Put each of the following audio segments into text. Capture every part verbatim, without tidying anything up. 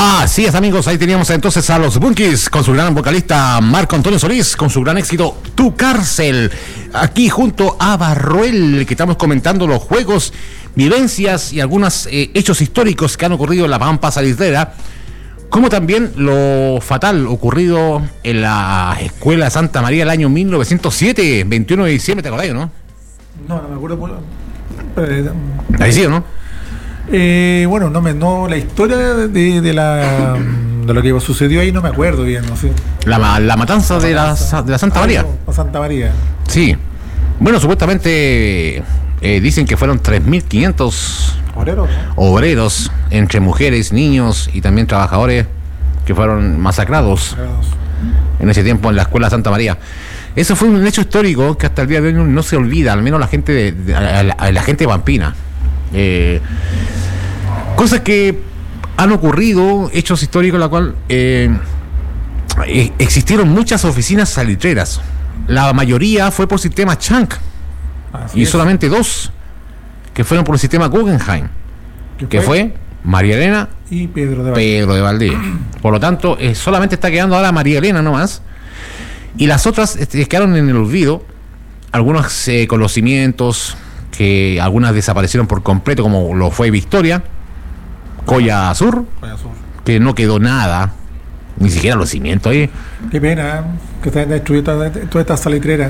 Así es, amigos, ahí teníamos entonces a los Bunkies con su gran vocalista Marco Antonio Solís, con su gran éxito Tu Cárcel, aquí junto a Barruel, que estamos comentando los juegos, vivencias y algunos eh, hechos históricos que han ocurrido en la Pampa Salitrera, como también lo fatal ocurrido en la Escuela Santa María el año mil novecientos siete, veintiuno de diciembre, ¿te acordás, no? No, no me acuerdo. Por... Eh, Ahí sí, ¿no? Eh, bueno, no me, no, la historia de, de la de lo que sucedió ahí no me acuerdo bien, no sé. La, la matanza, la de, matanza. La, de la Santa María. Ah, no, Santa María. Sí. Bueno, supuestamente eh, dicen que fueron tres mil quinientos obreros, ¿no? obreros, entre mujeres, niños y también trabajadores que fueron masacrados en ese tiempo en la Escuela Santa María. Eso fue un hecho histórico que hasta el día de hoy no, no se olvida, al menos la gente de, de a la, a la gente de Pampina. Eh, cosas que han ocurrido, hechos históricos en la cual eh, existieron muchas oficinas salitreras. La mayoría fue por sistema Chank. Así y es. Solamente dos que fueron por el sistema Guggenheim, que fue? fue María Elena y Pedro de Valdivia. Pedro de Valdivia. Por lo tanto, eh, solamente está quedando ahora María Elena nomás, y las otras eh, quedaron en el olvido. Algunos eh, conocimientos que algunas desaparecieron por completo, como lo fue Victoria, Coya Sur, Coya Sur, que no quedó nada, ni siquiera los cimientos ahí. Qué pena que se hayan destruido todas toda estas salitreras.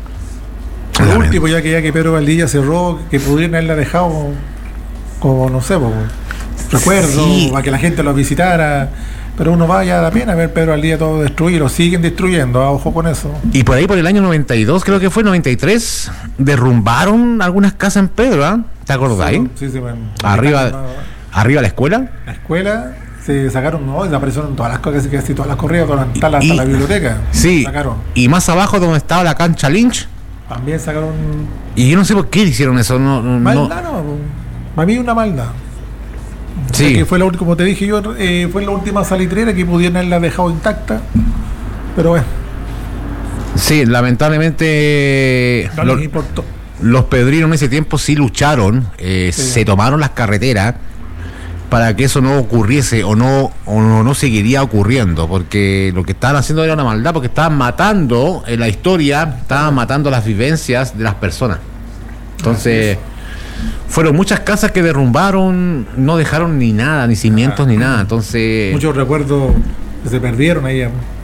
Por último, ya que ya que Pedro Valdivia cerró, que pudieran haberla dejado como, como no sé, como recuerdo, sí, para que la gente los visitara. Pero uno va, ya da pena ver Pedro Valdivia todo destruido, lo siguen destruyendo, a ojo con eso. Y por ahí, por el año noventa y dos, creo que fue noventa y tres, derrumbaron algunas casas en Pedro, ¿eh? ¿Te acordás? Sí, sí, sí, bueno, arriba, no, arriba la escuela. La escuela, se sacaron, no, desaparecieron todas las cosas, casi todas las corridas, todas las, hasta, y, hasta la biblioteca. Sí, sacaron. Y más abajo donde estaba la cancha Lynch. También sacaron. Y yo no sé por qué hicieron eso, no. no maldad, no. Para mí una maldad. Sí. Que fue la, como te dije yo, eh, fue la última salitrera que pudieran haberla dejado intacta, pero bueno. Sí, lamentablemente no los, les importó. Los pedrinos en ese tiempo sí lucharon, eh, sí. Se tomaron las carreteras para que eso no ocurriese o no o no, no seguiría ocurriendo, porque lo que estaban haciendo era una maldad, porque estaban matando en la historia, estaban matando las vivencias de las personas. Entonces fueron muchas casas que derrumbaron, no dejaron ni nada, ni cimientos, ah, ni nada. Entonces muchos recuerdos que se perdieron ahí.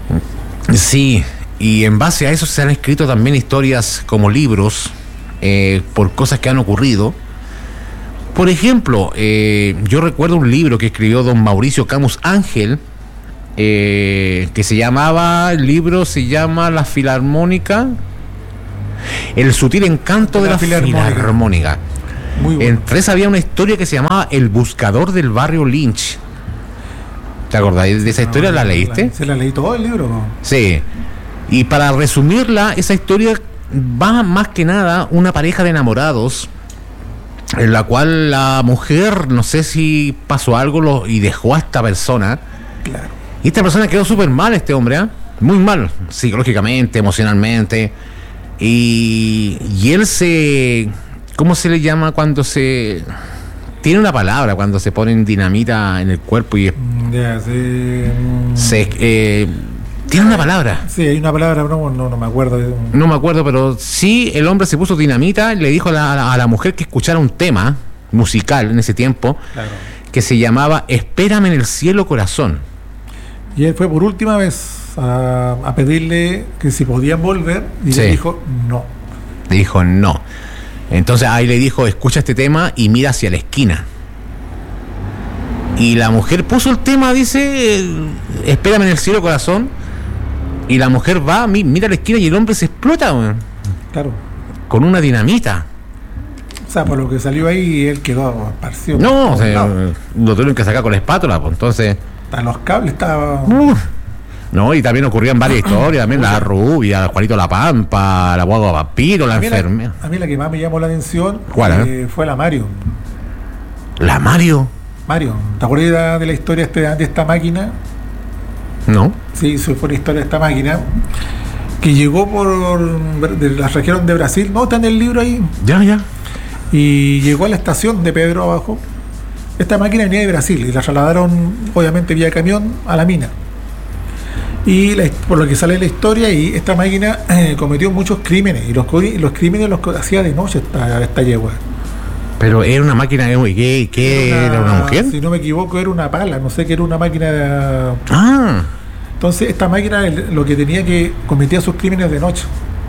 Sí, y en base a eso se han escrito también historias como libros eh, por cosas que han ocurrido. Por ejemplo, eh, yo recuerdo un libro que escribió don Mauricio Camus Ángel, eh, que se llamaba, el libro se llama La Filarmónica, el sutil encanto de la, de la Filarmónica. Filarmónica. Muy bueno. Entre esas había una historia que se llamaba El buscador del barrio Lynch. ¿Te acordáis de esa no, historia? ¿La leíste? La, se la leí todo el libro, ¿no? Sí. Y para resumirla, esa historia va más que nada una pareja de enamorados, en la cual la mujer, no sé si pasó algo lo, y dejó a esta persona. Claro. Y esta persona quedó súper mal, este hombre, ¿eh? Muy mal, psicológicamente, emocionalmente. Y, y él se... ¿Cómo se le llama cuando se... Tiene una palabra cuando se ponen dinamita en el cuerpo y... Ya, sí. Se... Eh, tiene una palabra. Sí, hay una palabra, no, no, no me acuerdo. No me acuerdo, pero sí, el hombre se puso dinamita y le dijo a la, a la mujer que escuchara un tema musical en ese tiempo, claro, que se llamaba Espérame en el cielo, corazón. Y él fue por última vez a, a pedirle que si podían volver, y sí, le dijo no. Le dijo no. Entonces ahí le dijo, escucha este tema y mira hacia la esquina. Y la mujer puso el tema, dice, Espérame en el cielo, corazón. Y la mujer va, mira a la esquina y el hombre se explota, man. Claro. Con una dinamita. O sea, por lo que salió ahí, él quedó esparcido. No, o sea, lo tuvieron que sacar con la espátula, pues entonces... Hasta los cables estaban... Uh, no, y también ocurrían varias historias, también la rubia, Juanito La Pampa, la guagua vampiro, la enfermera. A mí la que más me llamó la atención ¿cuál, eh, eh? fue la Mario. ¿La Mario? Mario, ¿te acuerdas de la historia este, de esta máquina? No. Sí, fue una historia de esta máquina que llegó por de la región de Brasil. No, está en el libro ahí. Ya, ya. Y llegó a la estación de Pedro abajo Esta máquina venía de Brasil y la trasladaron, obviamente, vía camión a la mina. Y la, por lo que sale la historia, y esta máquina eh, cometió muchos crímenes, y los, los crímenes los hacía de noche esta, esta yegua. Pero era una máquina, ¿qué, qué era, una, era una mujer? Si no me equivoco, era una pala, no sé, que era una máquina de... Ah. Entonces esta máquina lo que tenía que cometía sus crímenes de noche.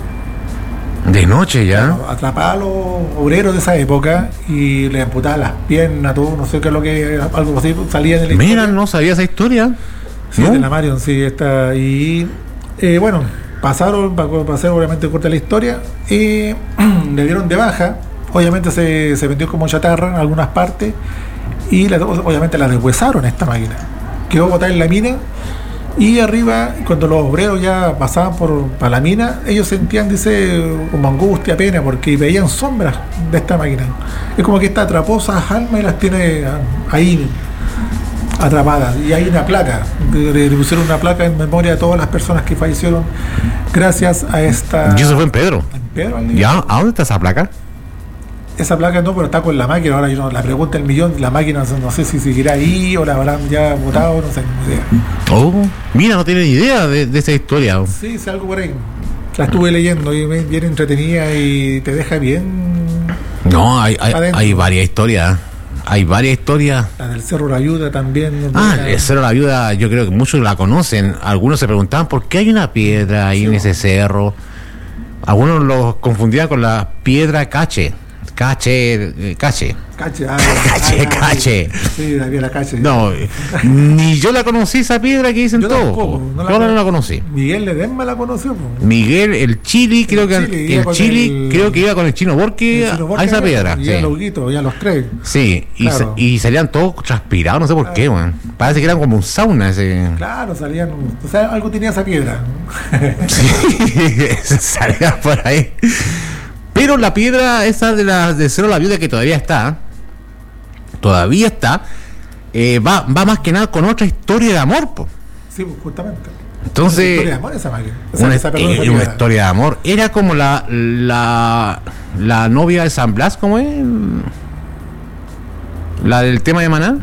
De noche ya. Claro, atrapaba a los obreros de esa época y le amputaba las piernas, todo, no sé qué es lo que, algo así, salía de la Mira, historia. no sabía esa historia. Sí, ¿no? de la Marion, sí, está. Y eh, bueno, pasaron, para hacer obviamente corta la historia, y le dieron de baja. Obviamente se, se vendió como chatarra en algunas partes, y la, obviamente la deshuesaron esta máquina. Quedó botada en la mina. Y arriba, cuando los obreros ya pasaban por para la mina, ellos sentían, dice, como angustia, pena, porque veían sombras de esta máquina. Es como que esta atrapó esas almas y las tiene ahí atrapadas. Y hay una placa, le pusieron una placa en memoria de todas las personas que fallecieron gracias a esta... ¿Y eso fue en Pedro? En Pedro, al ¿Ya? ¿A dónde está esa placa? Esa placa no, pero está con la máquina. Ahora yo no, la pregunta del millón, la máquina no sé si seguirá ahí o la habrán ya botado, no sé, ni idea. Oh, mira, no tiene ni idea de, de esa historia. Sí, sí, algo por ahí. La estuve leyendo y bien, bien entretenida y te deja bien. No, hay, hay, hay varias historias. Hay varias historias. La del Cerro La Viuda también. Ah, el Cerro La Viuda, yo creo que muchos la conocen. Algunos se preguntaban por qué hay una piedra ahí sí, en ese cerro. Algunos lo confundían con la piedra Cache. Cache, cache. Cache, ah, cache, ah, cache. Sí, la piedra Cache. No, ni yo la conocí esa piedra que dicen todos. No yo no la conocí. Miguel Ledesma la conoció. Po. Miguel, el Chili, creo el que Chile, el Chili, el, creo que iba con el Chino Borque a esa piedra. Y sí. a Loguito, y a los tres. Sí, claro. y, y salían todos transpirados, no sé por claro. qué, man. Parece que eran como un sauna ese. Claro, salían. O sea, algo tenía esa piedra. Sí, salía por ahí. Pero la piedra esa de la de Cerro La Viuda, que todavía está, todavía está, eh, va, va más que nada con otra historia de amor, po. Sí, justamente. Entonces, ¿Una historia de amor esa máquina? Esa, una, esa, perdón, eh, esa una historia de amor. Era como la, la, la novia de San Blas, ¿cómo es? La del tema de Maná.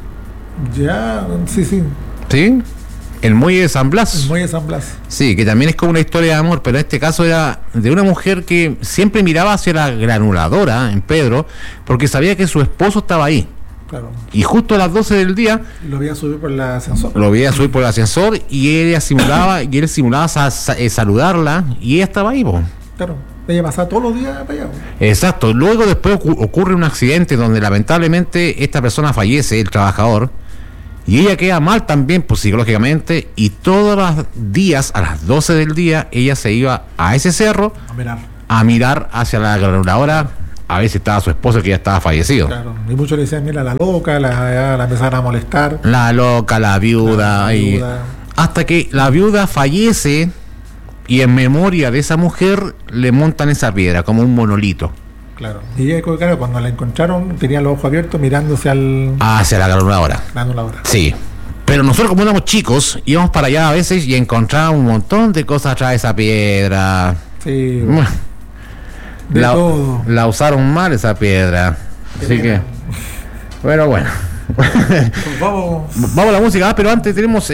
Ya, sí, sí. ¿Sí? El muelle de San Blas. El muelle de San Blas. Sí, que también es como una historia de amor, pero en este caso era de una mujer que siempre miraba hacia la granuladora en Pedro, porque sabía que su esposo estaba ahí. Claro. Y justo a las doce del día lo veía subir por el ascensor. Lo veía subir por el ascensor y ella simulaba, y él simulaba sa, sa, eh, saludarla, y ella estaba ahí, po. Claro. Ella pasaba todos los días para allá. Exacto. Luego después ocurre un accidente donde lamentablemente esta persona fallece, el trabajador. Y ella queda mal también, pues psicológicamente, y todos los días, a las doce del día, ella se iba a ese cerro a mirar, a mirar hacia la granuladora, a ver si estaba su esposo, que ya estaba fallecido. Claro, y muchos le decían, mira, la loca, la, la empezaron a molestar. La loca, la viuda, la viuda. Y hasta que la viuda fallece, y en memoria de esa mujer, le montan esa piedra, como un monolito. Claro. Y ella, claro, cuando la encontraron, tenía los ojos abiertos mirándose al... hacia la granuladora. Granuladora. Sí. Pero nosotros, como éramos chicos, íbamos para allá a veces y encontrábamos un montón de cosas atrás de esa piedra. Sí. Bueno, de la, todo. La usaron mal esa piedra. Qué Así pena. que... Pero bueno. Pues vamos... vamos a la música, pero antes tenemos...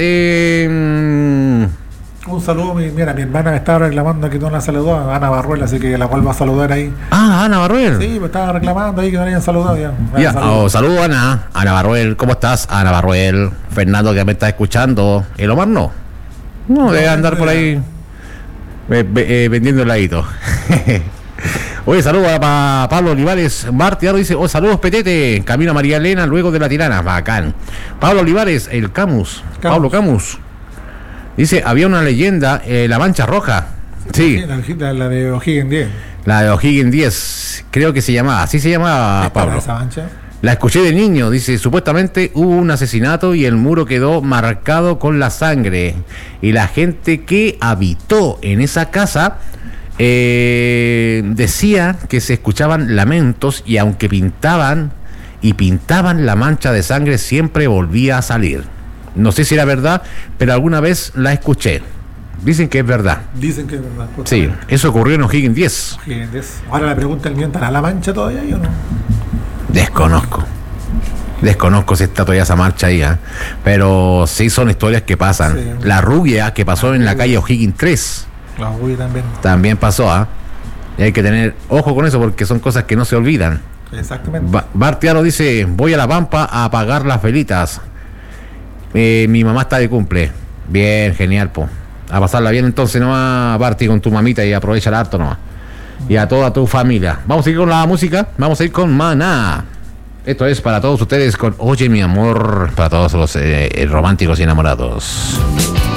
Eh... Un saludo, mi, mira, mi hermana me estaba reclamando que no la saludó, a Ana Barruel, así que la vuelvo a saludar ahí. Ah, Ana Barruel. Sí, me estaba reclamando ahí que no la hayan saludado ya. Ya, saludo. Oh, saludo Ana, Ana Barruel, ¿cómo estás? Ana Barruel, Fernando que me está escuchando, el Omar no. No, no debe andar por ahí eh, eh, vendiendo heladito. Oye, saludos a Pablo Olivares. Martiaro dice, oh, saludos Petete, camino a María Elena luego de la Tirana, bacán. Pablo Olivares, el Camus, Camus. Pablo Camus. Dice, había una leyenda, eh, la Mancha Roja. Sí. sí. La, la de O'Higgins diez. La de O'Higgins diez, creo que se llamaba, así se llamaba, Pablo. Esa mancha? La escuché de niño, dice, supuestamente hubo un asesinato y el muro quedó marcado con la sangre. Y la gente que habitó en esa casa eh, decía que se escuchaban lamentos y aunque pintaban y pintaban la mancha de sangre siempre volvía a salir. No sé si era verdad, pero alguna vez la escuché. Dicen que es verdad. Dicen que es verdad. Sí, eso ocurrió en O'Higgins diez. O'Higgins diez. Ahora la pregunta el mío, ¿estará la mancha todavía ahí o no? Desconozco. Desconozco si está todavía esa marcha ahí, ¿eh? Pero sí son historias que pasan. Sí. La rubia que pasó la en rubia. La calle O'Higgins tres. La rubia también. También pasó, ¿ah? ¿eh? Y hay que tener ojo con eso porque son cosas que no se olvidan. Exactamente. Ba- Bartiaro dice, voy a La Pampa a apagar las velitas. Eh, mi mamá está de cumple. Bien, genial, po. A pasarla bien entonces nomás, Barty, con tu mamita y aprovecha el harto nomás. Y a toda tu familia. Vamos a ir con la música, vamos a ir con Maná. Esto es para todos ustedes con Oye mi amor, para todos los eh, románticos y enamorados.